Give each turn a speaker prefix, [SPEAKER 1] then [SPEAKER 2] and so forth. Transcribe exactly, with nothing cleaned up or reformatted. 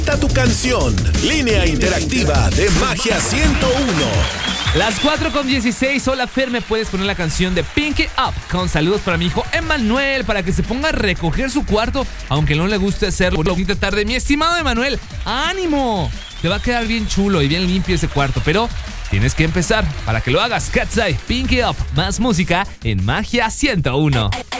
[SPEAKER 1] Tu canción, línea interactiva de Magia ciento uno.
[SPEAKER 2] Las cuatro con dieciséis. Hola Fer, ¿me puedes poner la canción de Pinky Up? Con saludos para mi hijo Emanuel, para que se ponga a recoger su cuarto, aunque no le guste hacerlo. Bonita tarde, mi estimado Emanuel. ¡Ánimo! Te va a quedar bien chulo y bien limpio ese cuarto, pero tienes que empezar. Para que lo hagas, Cat's Eye, Pinky Up, más música en Magia ciento uno.